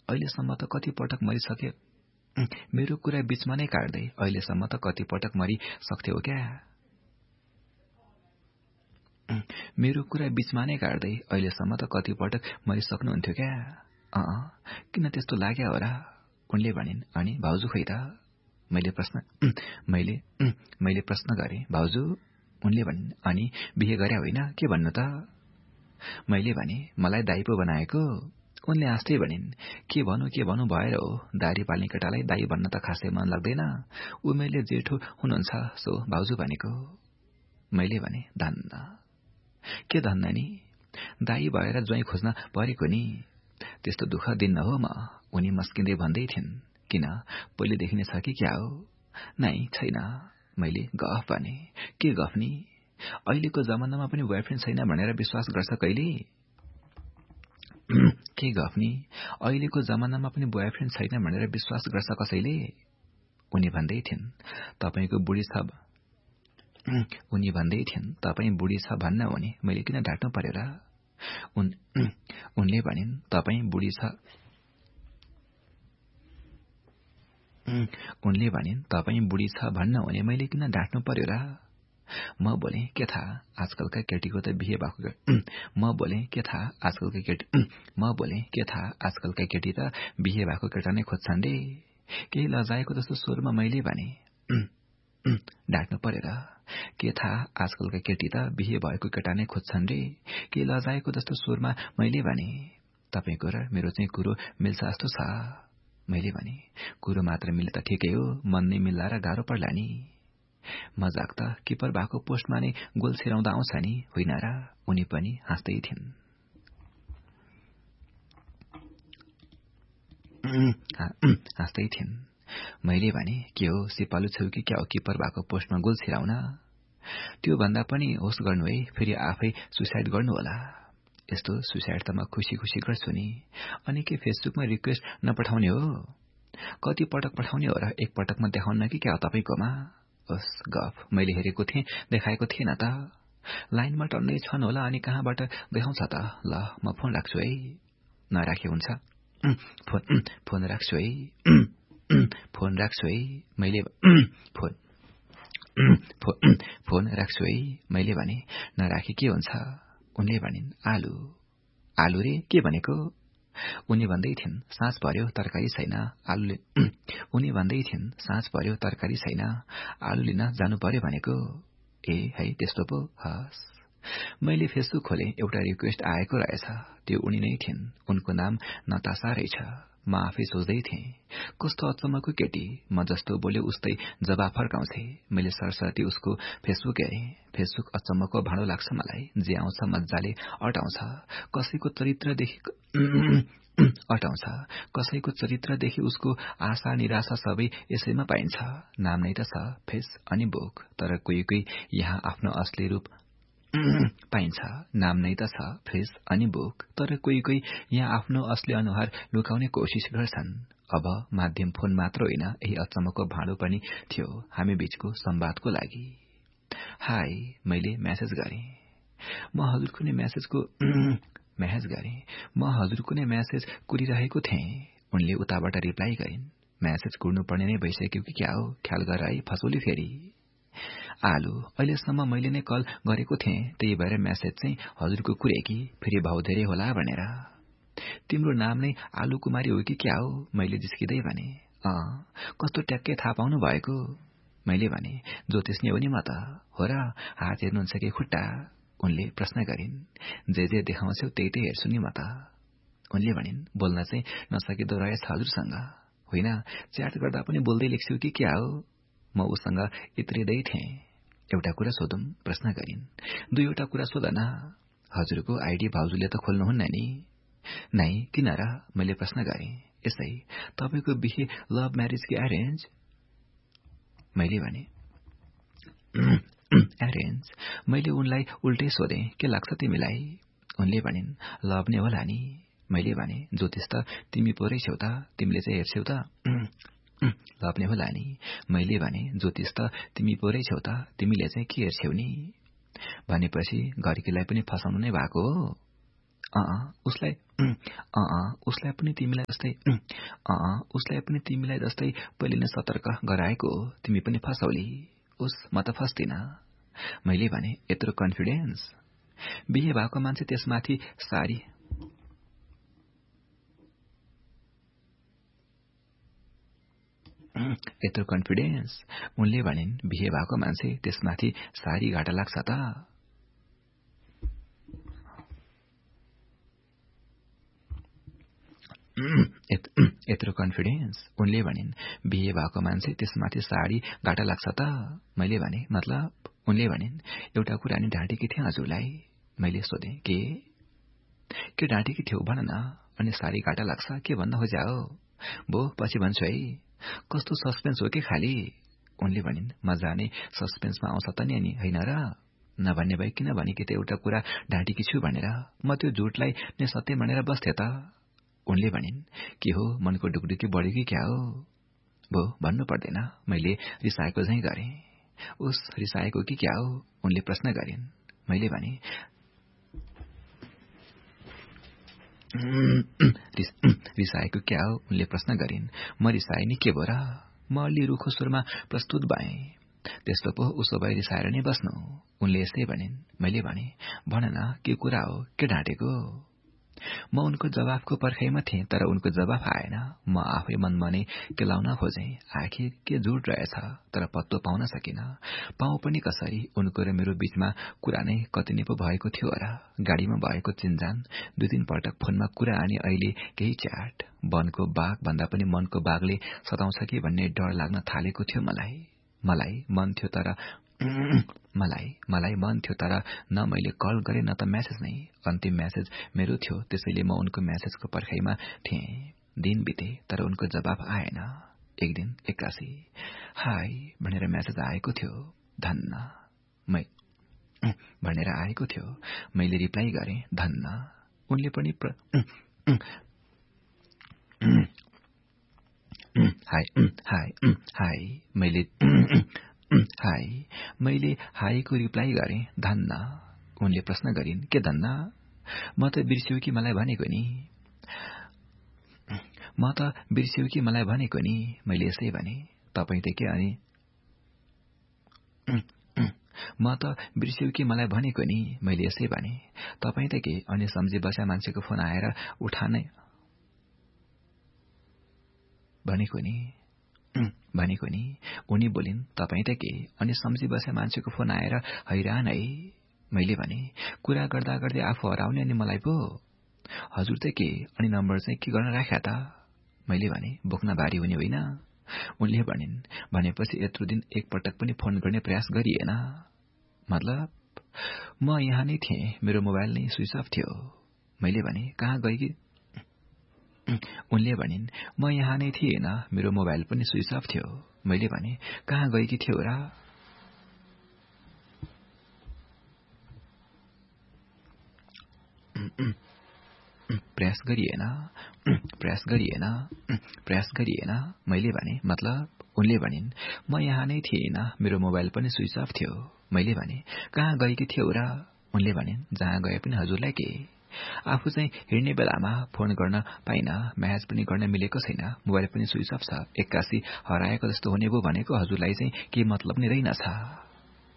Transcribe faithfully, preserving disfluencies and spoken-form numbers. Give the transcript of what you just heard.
अहिलेसम्म त कति पटक मरिसके। मेरो कुरा बीचमा नै काट्दै, अहिलेसम्म त कति पटक मरिसक्थ्यौ क्या। मेरो कुरा बीचमा नै काट्दै, अहिलेसम्म त कति पटक मरिसक्नुहुन्थ्यो क्या। अँ किन त्यस्तो लाग्यो हो र? उनले भनिन्। अनि भाउजू खोइ त? मैले प्रश्न मैले मैले प्रश्न गरेँ। भाउजू? उनले भनिन्। अनि बिहे गरे होइन, के भन्नु त? मैले भने, मलाई दाइ पो बनाएको। उनले हाँस्दै भनिन्, के भनु के भनु भएर हो, दारी पाल्ने केटालाई दाइ भन्न त खासै मन लाग्दैन। उमेरले जेठो हुनुहुन्छ सो भाउजू भनेको। मैले भने, धन्न। के धन्न नि? दाइ भएर ज्वाइँ खोज्न परेको नि। त्यस्तो दुःख दिन्न हो म, उनी मस्किँदै भन्दै थिइन्। किन, पहिलेदेखि नै छ कि क्या हो? नाइ, छैन। मैले गफ भने। के गफ नि? अहिलेको जमानामा पनि बोयफ्रेन्ड छैन भनेर विश्वास गर्छ कहिले? के गफ नि? अहिलेको जमानामा पनि बोयफ्रेन्ड छैन भनेर विश्वास गर्छ कसैले? उनी भन्दै थिइन्, तपाईको बुढी छ उनी भन्दै थिइन् तपाईँ बुढी छ भन्न हो नि, मैले किन ढाट्नु पर्यो र? उन उनले भनिन्, तपाईँ बुढी छ उनले भनिन् तपाईँ बुढी छ भन्न हो नि, मैले किन ढाट्नु पर्यो र? म बोले, के थाहा आजकलका केटीको त बिहे भएको म बोले के थाहा आजकलका केटी म बोले के थाहा आजकलका केटी त बिहे भएको केटा नै खोज्छन् रे। केही लजाएको जस्तो स्वरमा मैले भने, ढाट्नु पर्यो र? के थाहा आजकलका केटी त बिहे भएको केटा नै खोज्छन् रे। केही लजाएको जस्तो स्वरमा मैले भने, तपाईको र मेरो चाहिँ कुरो मिल्छ जस्तो छ। मैले भने, कुरो मात्र मिले त ठिकै हो, मन नै मिल्ला र गाह्रो पर्ला नि। मजाक त किपर भएको पोस्टमा नै गोल छिराउँदा आउँछ नि, होइन र? उनी पनि हाँस्दै थिइन्। हाँस्दै थिइन्। मैले भने, के हो सिपालु छेउ कि क्या हो किपर भएको पोस्टमा गोल छिराउन? त्यो भन्दा पनि होस् गर्नु है, फेरि आफै सुसाइड गर्नु होला। यस्तो सुसाइड त म खुसी खुसी गर्छु नि। अनि के फेसबुकमा रिक्वेस्ट नपठाउने हो? कति पटक पठाउने हो र? एक पटकमा देखाउन कि क्या हो तपाईकोमा? ओस् गफ, मैले हेरेको थिएँ, देखाएको थिएन त। लाइनमा टन्नै छन् होला, अनि कहाँबाट देखाउँछ त? ल म फोन राख्छु है। नराखे हुन्छ? फोन फोन राख्छु है। फोन राख्छु है। मैले फोन फोन राख्छु है। मैले भने, नराखे के हुन्छ? उनले भनिन्, आलु। आलु रे? के भनेको? उनी भन्दै थिइन्, साँझ पर्यो तरकारी छैन, आलुले उनी भन्दै थिइन् साँझ पर्यो तरकारी छैन, आलु लिन जानु पर्यो भनेको। ए है त्यस्तो पो? हस्। मैले फेसबुक खोले, एउटा रिक्वेस्ट आएको रहेछ। त्यो उनी नै थिइन्। उनको नाम नतासा रहेछ। म आफै सोच्दै थिएँ, कस्तो अचम्मको केटी, म जस्तो बोल्यो उस्तै जवाफ फर्काउँथे। मैले सरसर्ती उसको फेसबुक हेरेँ। फेसबुक अचम्मको भाँडो लाग्छ मलाई। जे आउँछ मजाले अटाउँछ। कसैको चरित्रदेखि अटाउँछ कसैको चरित्रदेखि उसको आशा निराशा सबै यसैमा पाइन्छ। नाम नै त छ फेस अनि बुक, तर कोही कोही यहाँ आफ्नो असली रूप पाइन्छ। नाम नै त छ फेस अनि बुक, तर कोही कोही यहाँ आफ्नो असली अनुहार लुकाउने कोसिस गर्छन्। अब माध्यम फोन मात्र होइन, यही अचम्मको भाँडो पनि थियो हामी बीचको संवादको लागि। हाय, मैले मेसेज गरेँ। म हजुरको नै मेसेजको मेसेज गरेँ म हजुरको नै मेसेज कुरिरहेको थिएँ। उनले उताबाट रिप्लाई गरिन्, मेसेज कुर्नुपर्ने नै भइसक्यो कि क्या हो, ख्याल गर है, फसौली फेरि। आलु, अहिलेसम्म मैले नै कल गरेको थिएँ, त्यही भएर मेसेज चाहिँ हजुरको कुरे कि फेरि भाउ धेरै होला भनेर। तिम्रो नाम नै आलु कुमारी हो कि क्या हो? मैले जिस्किँदै भने। अँ, कस्तो ट्याक्कै थाहा पाउनु भएको? मैले भने, ज्योतिष नै हो नि म त। हो र? हात हेर्नुहुन्छ कि खुट्टा? उनले प्रश्न गरिन्। जे जे देखाउँछौ त्यही त्यही हेर्छु नि म त। उनले भनिन्, बोल्न चाहिँ नसकिँदो रहेछ हजुरसँग। होइन, च्याट गर्दा पनि बोल्दै लेख्छु कि क्या हो? म उसँग इत्रिँदै थिएँ। एउटा कुरा सोधौं? प्रश्न गरिन्। दुईवटा कुरा सोध न। हजुरको आइडी भाउजूले त खोल्नुहुन्न नि? नाइ, किन र? मैले प्रश्न गरेँ। यसै, तपाईको बिहे लभ म्यारेज कि एरेन्ज? मैले भने, एरेन्ज। मैले उनलाई उल्टै सोधेँ, के लाग्छ तिमीलाई? उनले भनिन्, लभ नै होला नि। मैले भने, ज्योतिष त तिमी पो रहेछौ त, तिमीले चाहिँ हेर्छौ त। लभ नै होला नि। मैले भने, ज्योतिष त तिमी पो रहेछौ त, तिमीले चाहिँ के हेर्छौ नि? भनेपछि घरकीलाई पनि फसाउनु नै भएको हो? अँ उसलाई अँ उसलाई पनि तिमीलाई जस्तै अँ उसलाई पनि तिमीलाई जस्तै पहिले नै सतर्क गराएको हो, तिमी पनि फसौली। उस म त फस्दिन। मैले भने यत्रो कन्फिडेन्स? बिहे भएको मान्छे त्यसमाथि सारी यत्रो कन्फिडेन्स? उनले भनिन् बिहे भएको मान्छे त्यसमाथि सारी घाटा लाग्छ त। यत्रो कन्फिडेन्स? उनले भनिन् बिहे भएको मान्छे त्यसमाथि साडी घाटा लाग्छ त। मैले भने मतलब? उनले भनिन् एउटा कुरा नि ढाँटेकी थिएँ हजुरलाई। मैले सोधेँ के के ढाँटेकी थियौ भन न। अनि साडी घाटा लाग्छ के भन्न खोज्याओ? भो पछि भन्छु है। कस्तो सस्पेन्स हो के खाली? उनले भनिन् मजा नै सस्पेन्समा आउँछ त नि अनि होइन र? नभन्ने भए किन भने कि त एउटा कुरा ढाँटेकी छु भनेर म त्यो झुटलाई नै सत्य भनेर बस्थे त। उनले भनिन् के हो मनको डुकडुकी बढ्यो कि क्या हो? भो भन्नु पर्दैन, मैले रिसाएको झैं गरेँ। उस रिसाएको कि क्या हो? उनले प्रश्न गरिन्। मैले भने रिसाएको क्या हो? उनले प्रश्न गरिन्। म रिसाए नि के भो र? म अलि रुखो स्वरमा प्रस्तुत भएँ। त्यस्तो पो उसो भए रिसाएर नै बस्नु। उनले यस्तै भनिन्। मैले भने भन न के कुरा हो, के ढाँटेको? म उनको जवाफको पर्खाइमा थिएँ, तर उनको जवाफ आएन। म आफै मनमा नै केलाउन खोजेँ। आखिर के झुट रहेछ, तर पत्तो पाउन सकिन। पाउँ पनि कसरी? उनको र मेरो बीचमा कुरा नै कति नै पो भएको थियो र। गाडीमा भएको चिन्जान, दुई तीन पटक फोनमा कुरा अनि अहिले केही च्याट। वनको बाघ भन्दा पनि मनको बाघले सताउँछ कि भन्ने डर लाग्न थालेको थियो मलाई। मलाई मन थियो तर मलाई मलाई मन थियो तर न मैले कल गरेँ न त म्यासेज नै। अन्तिम म्यासेज मेरो थियो, त्यसैले म उनको म्यासेजको पर्खाइमा थिएँ। दिन बिते तर उनको जवाफ आएन। एक दिन एक्कासी हाई भनेर म्यासेज आएको थियो। धन्न मै भनेर आएको थियो। मैले रिप्लाई गरेँ धन्न। उनले पनि प्र... हाई हाई हाई मैले हाई मैले हाईको रिप्लाई गरेँ धन्न। उनले प्रश्न गरिन् के धन्न? म त बिर्स्यौ कि मलाई भनेको नि म त बिर्स्यौ कि मलाई भनेको नि मैले यसै भने। तपाईँ त के अनि म त बिर्स्यौ कि मलाई भनेको नि मैले यसै भने। तपाईँ त के अनि सम्झी बस्या मान्छेको फोन आएर उठाने भनेको नि भनेको नि उनी बोलिन् तपाईँ त के अनि सम्झी बस्या मान्छेको फोन आएर हैरान है। मैले भने कुरा गर्दा गर्दै आफू हराउने अनि मलाई पो। हजुर त के अनि नम्बर चाहिँ के गर्न राख्या त? मैले भने बोक्न भारी हुने होइन। उनले भनिन् भनेपछि यत्रो दिन एकपटक पनि फोन गर्ने प्रयास गरिएन? मतलब म यहाँ नै थिएँ, मेरो मोबाइल नै स्विच अफ थियो। मैले भने कहाँ गएकी? उनले भनिन् म यहाँ नै थिएन, मेरो मोबाइल पनि स्विच अफ थियो। मैले भने कहाँ गएकी थियो र? प्रयास गरिएन प्रयास गरिएन प्रयास गरिएन मैले भने मतलब? उनले भनिन् म यहाँ नै थिएन, मेरो मोबाइल पनि स्विच अफ थियो। मैले भने कहाँ गएकी थियो र? उनले भनिन् जहाँ गए पनि हजुरलाई के? आफू चाहिँ हिँड्ने बेलामा फोन गर्न पाइन, म्यासेज पनि गर्न मिलेको छैन, मोबाइल पनि स्विच अफ छ, एक्कासी हराएको जस्तो हुने भो भनेको हजुरलाई चाहिँ के मतलब नै रहेनछ।